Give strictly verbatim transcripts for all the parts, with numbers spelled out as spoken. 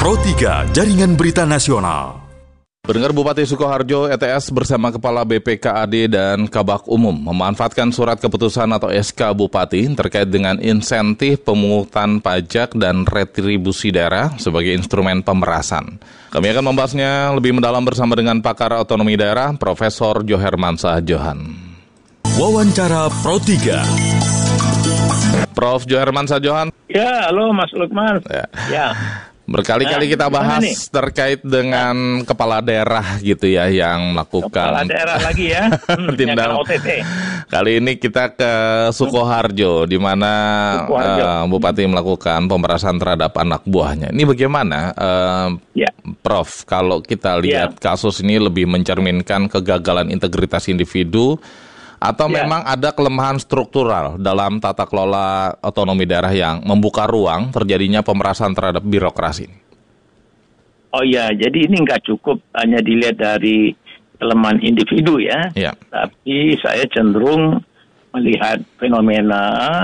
Pro tiga Jaringan Berita Nasional. Pendengar, Bupati Sukoharjo E T S bersama Kepala B P K A D dan Kabak Umum memanfaatkan surat keputusan atau S K Bupati terkait dengan insentif pemungutan pajak dan retribusi daerah sebagai instrumen pemerasan. Kami akan membahasnya lebih mendalam bersama dengan pakar otonomi daerah, Profesor Johermansyah Johan. Wawancara Pro tiga. Prof Johermansyah Johan. Ya, halo Mas Lukman. Ya. Ya. Berkali-kali kita bahas terkait dengan kepala daerah gitu ya yang melakukan kepala daerah lagi ya. Hmm, tindak O T T. Kali ini kita ke Sukoharjo di mana uh, Bupati melakukan pemerasan terhadap anak buahnya. Ini bagaimana uh, ya. Prof, kalau kita lihat ya. kasus ini lebih mencerminkan kegagalan integritas individu atau ya. memang ada kelemahan struktural dalam tata kelola otonomi daerah yang membuka ruang terjadinya pemerasan terhadap birokrasi ini? Oh ya, jadi ini nggak cukup hanya dilihat dari kelemahan individu ya, ya. Tapi saya cenderung melihat fenomena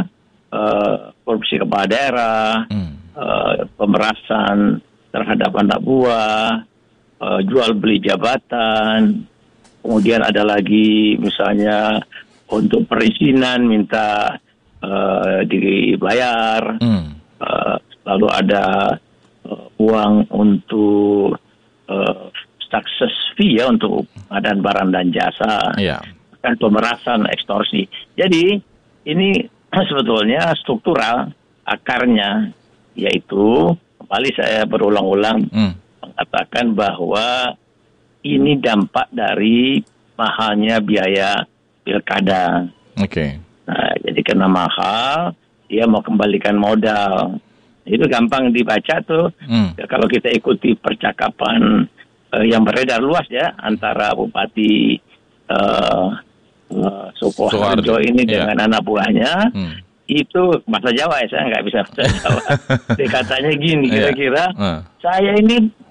uh, korupsi kepala daerah, hmm. uh, pemerasan terhadap anak buah, uh, jual beli jabatan. Kemudian ada lagi misalnya untuk perizinan minta uh, dibayar, hmm. uh, lalu ada uh, uang untuk uh, success fee ya untuk pengadaan barang dan jasa, yeah. kan pemerasan, ekstorsi. Jadi ini sebetulnya struktural akarnya, yaitu kembali saya berulang-ulang hmm. mengatakan bahwa ini dampak dari mahalnya biaya pilkada. Oke. Okay. Nah, jadi karena mahal, dia mau kembalikan modal. Itu gampang dibaca tuh. Hmm. Ya, kalau kita ikuti percakapan uh, yang beredar luas ya antara Bupati uh, uh, Sukoharjo ini yeah. dengan anak buahnya, hmm. itu bahasa Jawa ya, saya nggak bisa bahasa Jawa. Dia katanya gini, kira-kira yeah. uh. saya ini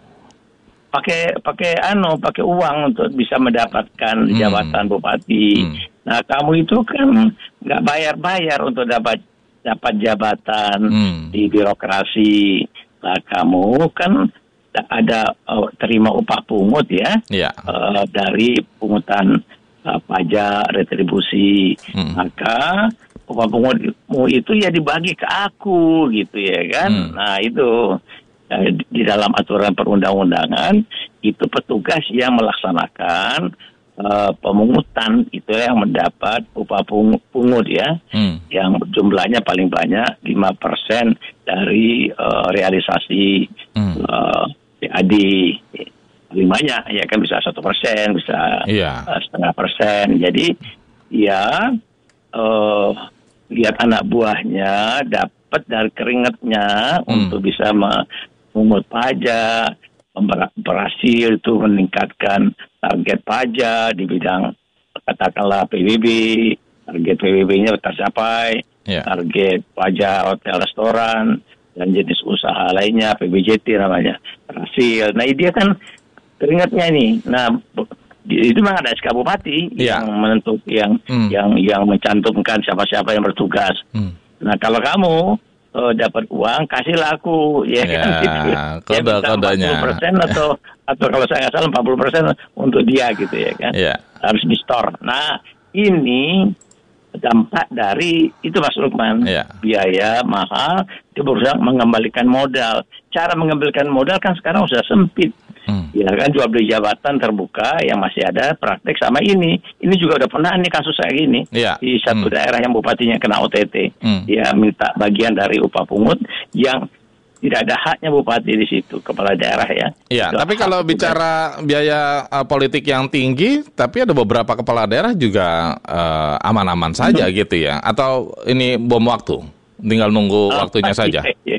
pakai pakai ano pakai uang untuk bisa mendapatkan hmm. jabatan bupati. Hmm. Nah, kamu itu kan nggak bayar-bayar untuk dapat dapat jabatan hmm. di birokrasi. Nah, kamu kan ada uh, terima upah pungut ya, ya. Uh, dari pungutan uh, pajak retribusi. Hmm. Maka upah pungutmu itu ya dibagi ke aku gitu ya kan. Hmm. Nah, itu di dalam aturan perundang-undangan itu petugas yang melaksanakan uh, pemungutan itu yang mendapat upah pungut ya, hmm. yang jumlahnya paling banyak lima persen dari uh, realisasi hmm. uh, P A D. Paling banyak ya kan, bisa satu persen, bisa yeah. uh, setengah persen. Jadi ya uh, lihat anak buahnya dapat dari keringatnya hmm. untuk bisa me- pungut pajak, berhasil itu meningkatkan target pajak di bidang katakanlah P B B, target P B B-nya tercapai, yeah. target pajak hotel restoran dan jenis usaha lainnya P B J T namanya berhasil. Nah, dia kan keringatnya ini. Nah, itu memang ada S K Bupati yeah. yang menentuk yang hmm. yang yang mencantumkan siapa-siapa yang bertugas. Hmm. Nah, kalau kamu Uh, dapat uang, kasihlah aku, ya, ya kan gitu. Kode, ya, kodenya. empat puluh persen atau atau kalau saya nggak salah empat puluh persen untuk dia gitu ya kan. Ya. Harus di store. Nah, ini dampak dari itu Mas Lukman. Ya. Biaya mahal, dia berusaha mengembalikan modal. Cara mengembalikan modal kan sekarang sudah sempit. Hmm. Ya kan, jual beli jabatan terbuka yang masih ada praktek sama ini. Ini juga udah pernah nih kasus kayak gini ya. Di satu hmm. daerah yang bupatinya kena O T T. Hmm. Dia minta bagian dari upah pungut yang tidak ada haknya bupati di situ, kepala daerah ya. Iya, tapi kalau bicara juga biaya uh, politik yang tinggi, tapi ada beberapa kepala daerah juga uh, aman-aman saja hmm. gitu ya. Atau ini bom waktu? Tinggal nunggu oh, waktunya saja.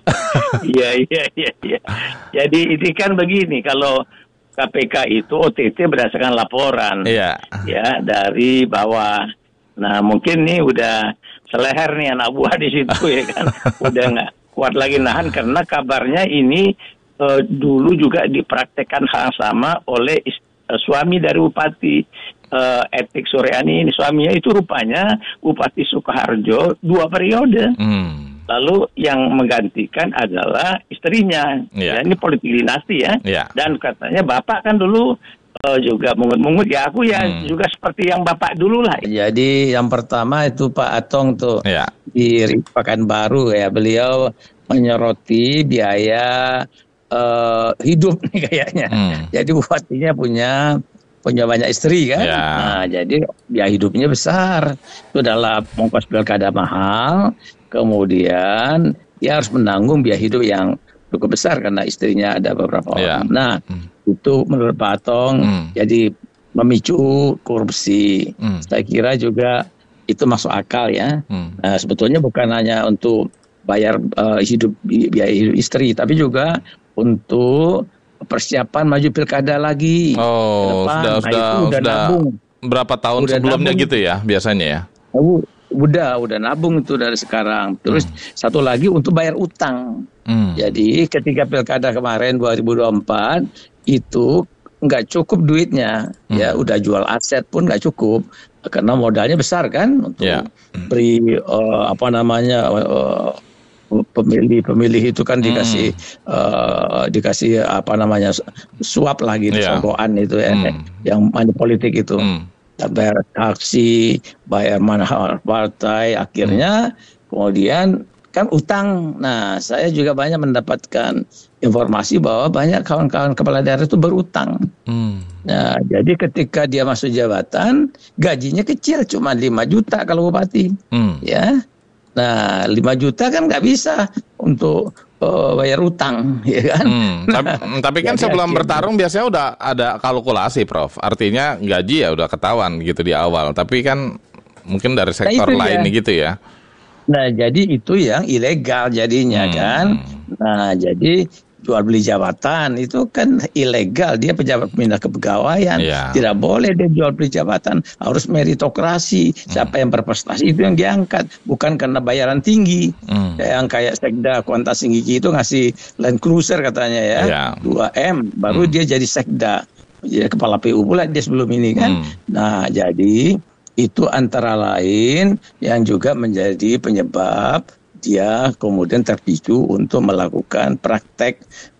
Iya, iya, iya, iya. Jadi ini kan begini, kalau K P K itu O T T berdasarkan laporan, iya. ya dari bawah. Nah, mungkin nih udah seleher nih anak buah di situ ya kan, udah nggak kuat lagi nahan karena kabarnya ini uh, dulu juga dipraktekkan hal sama oleh uh, suami dari bupati. Uh, Etik Suryani ini suaminya itu rupanya Bupati Sukoharjo dua periode. Hmm. Lalu yang menggantikan adalah istrinya. Yeah. Ya, ini politik dinasti ya. Yeah. Dan katanya bapak kan dulu uh, juga mungut-mungut ya. Aku ya hmm. juga seperti yang bapak dulu lah. Jadi yang pertama itu Pak Atong tuh yeah. di Pekanbaru ya, beliau menyoroti biaya uh, hidup nih kayaknya. Hmm. Jadi bupatinya punya punya banyak istri kan. Yeah. Nah, jadi biaya hidupnya besar. Itu adalah ongkos pilkada mahal. Kemudian dia harus menanggung biaya hidup yang cukup besar karena istrinya ada beberapa orang. Yeah. Nah, hmm. itu menurut Pak Atong hmm. jadi memicu korupsi. Hmm. Saya kira juga itu masuk akal ya. Hmm. Nah, sebetulnya bukan hanya untuk bayar uh, hidup biaya hidup istri, tapi juga untuk persiapan maju pilkada lagi. Oh, sudah, nah, sudah, itu udah sudah nabung. Berapa tahun udah sebelumnya nabung. Gitu ya biasanya ya? Oh, udah, udah nabung itu dari sekarang. Terus hmm. satu lagi untuk bayar utang. Hmm. Jadi ketika pilkada kemarin dua ribu dua puluh empat itu nggak cukup duitnya, hmm. ya udah jual aset pun nggak cukup karena modalnya besar kan untuk yeah. hmm. beri uh, apa namanya. Uh, pemilih-pemilih itu kan dikasih hmm. uh, dikasih apa namanya suap lah gitu, yeah. sogokan itu ya, hmm. yang money politik itu, hmm. bayar taksi, bayar mahar partai, akhirnya hmm. kemudian kan utang. Nah, saya juga banyak mendapatkan informasi bahwa banyak kawan-kawan kepala daerah itu berutang. Hmm. Nah, jadi ketika dia masuk jabatan, gajinya kecil, cuma lima juta kalau bupati, hmm. ya. Nah, lima juta kan nggak bisa untuk uh, bayar utang, ya kan? Hmm, tapi, tapi kan sebelum bertarung biasanya udah ada kalkulasi, Prof. Artinya gaji ya udah ketahuan gitu di awal. Tapi kan mungkin dari sektor nah, lain ya. Gitu ya. Nah, jadi itu yang ilegal jadinya hmm. kan. Nah, jadi jual beli jabatan itu kan ilegal, dia pejabat pindah kepegawaian, yeah. tidak boleh dia jual beli jabatan, harus meritokrasi, mm. siapa yang berprestasi itu yang diangkat, bukan karena bayaran tinggi. Mm. Yang kayak Sekda Kuantas Singgigi itu ngasih Land Cruiser katanya ya, yeah. dua M, baru mm. dia jadi Sekda, jadi kepala P U pula dia sebelum ini kan. Mm. Nah, jadi itu antara lain yang juga menjadi penyebab dia kemudian terpicu untuk melakukan praktek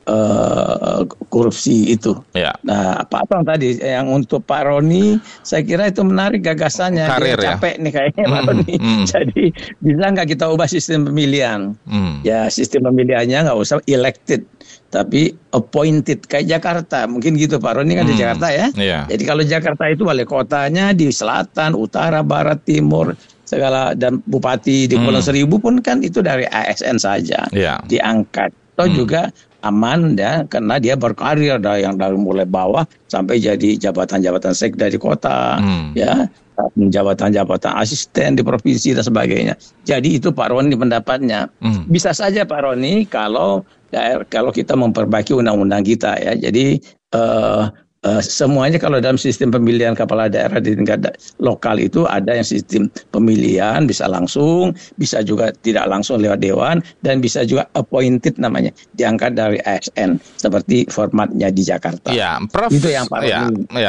uh, korupsi itu. Ya. Nah, Pak Atong tadi yang untuk Pak Roni, saya kira itu menarik gagasannya. Karir, dia capek ya? nih kayaknya Pak mm, Roni. Mm. Jadi bisa nggak kita ubah sistem pemilihan? Mm. Ya sistem pemilihannya nggak usah elected, tapi appointed kayak Jakarta. Mungkin gitu Pak Roni kan mm. di Jakarta ya. Yeah. Jadi kalau Jakarta itu wali kotanya di selatan, utara, barat, timur, segala, dan bupati di Pulau hmm. Seribu pun kan itu dari A S N saja yeah. diangkat. Atau hmm. juga aman ya karena dia berkarir dari yang dari mulai bawah sampai jadi jabatan-jabatan sekda di kota, hmm. ya jabatan-jabatan asisten di provinsi dan sebagainya. Jadi itu Pak Roni pendapatnya. Hmm. Bisa saja Pak Roni kalau kalau kita memperbaiki undang-undang kita ya. Jadi uh, Uh, semuanya kalau dalam sistem pemilihan kepala daerah di tingkat lokal itu ada yang sistem pemilihan bisa langsung, bisa juga tidak langsung lewat dewan, dan bisa juga appointed namanya, diangkat dari A S N seperti formatnya di Jakarta. Ya, Prof. Itu yang Pak ya, ya.